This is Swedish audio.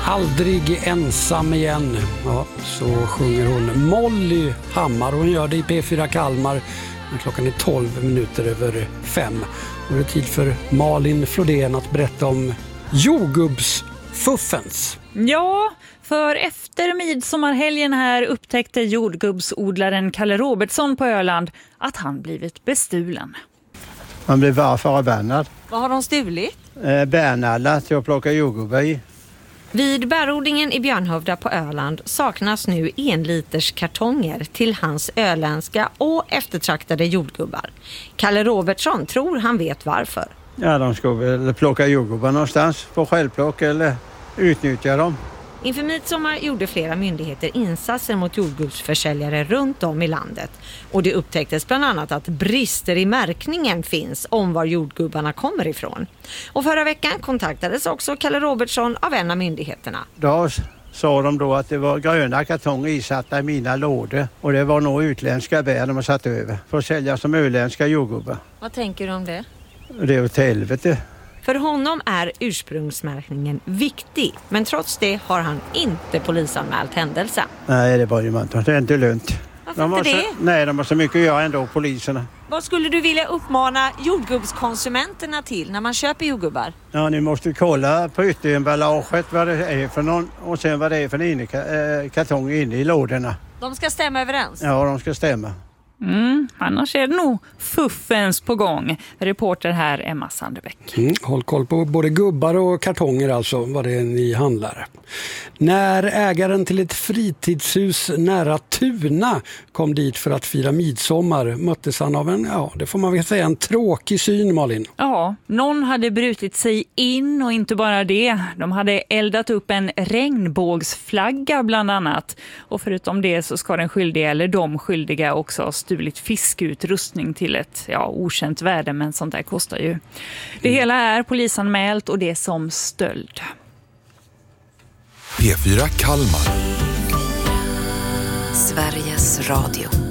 Aldrig ensam igen. Ja, så sjunger hon Molly Hammar. Hon gör det i P4 Kalmar. Klockan är 5:12. Och det är tid för Malin Flodén att berätta om jordgubbsfuffens. Ja, för efter midsommarhelgen här upptäckte jordgubbsodlaren Kalle Robertsson på Öland att han blivit bestulen. Han blev varför av Bernhard. Vad har de stulit? Bärnallar till att plocka jordgubbar i. Vid bärodlingen i Björnhövda på Öland saknas nu 1 liters kartonger till hans öländska och eftertraktade jordgubbar. Kalle Robertsson tror han vet varför. Ja, de ska väl plocka jordgubbar någonstans på självplock eller utnyttja dem. Inför midsommar gjorde flera myndigheter insatser mot jordgubbsförsäljare runt om i landet. Och det upptäcktes bland annat att brister i märkningen finns om var jordgubbarna kommer ifrån. Och förra veckan kontaktades också Kalle Robertsson av en av myndigheterna. Då sa de då att det var gröna kartonger isatta i mina lådor. Och det var nog utländska bär de har satt över för att sälja som öländska jordgubbar. Vad tänker du om det? Det är åt helvete. För honom är ursprungsmärkningen viktig, men trots det har han inte polisanmält händelsen. Nej, det var ju man inte. Det är inte lönt. Varför inte det? Nej, de har så mycket att göra ändå, poliserna. Vad skulle du vilja uppmana jordgubbskonsumenterna till när man köper jordgubbar? Ja, ni måste kolla på ytteremballaget vad det är för någon och sen vad det är för kartong inne i lådorna. De ska stämma överens? Ja, de ska stämma. Annars är det nog fuffens på gång. Reporter här Emma Sanderbäck. Håll koll på både gubbar och kartonger alltså, vad det är ni handlar. När ägaren till ett fritidshus nära Tuna kom dit för att fira midsommar möttes han av en, det får man väl säga, en tråkig syn, Malin. Ja, någon hade brutit sig in och inte bara det. De hade eldat upp en regnbågsflagga bland annat. Och förutom det så ska den skyldiga eller de skyldiga också ha stulit fiskutrustning till ett okänt värde, men sånt där kostar ju. Det hela är polisanmält och det som stöld. P4 Kalmar. Sveriges Radio.